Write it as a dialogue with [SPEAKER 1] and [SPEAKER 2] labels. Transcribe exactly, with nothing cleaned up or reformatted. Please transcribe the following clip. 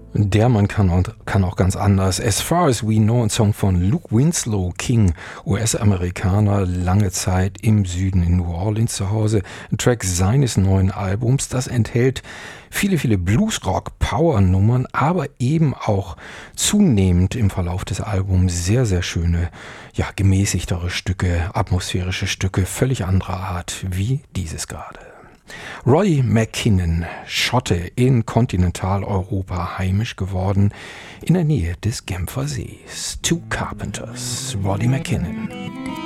[SPEAKER 1] Der Mann kann, und kann auch ganz anders. As Far As We Know, ein Song von Luke Winslow King, U S-Amerikaner, lange Zeit im Süden in New Orleans zu Hause. Ein Track seines neuen Albums, das enthält viele, viele Bluesrock-Power-Nummern, aber eben auch zunehmend im Verlauf des Albums sehr, sehr schöne, ja, gemäßigtere Stücke, atmosphärische Stücke, völlig anderer Art, wie dieses gerade. Roy McKinnon, Schotte in Kontinentaleuropa heimisch geworden, in der Nähe des Genfer Sees. Two Carpenters, Roddy McKinnon.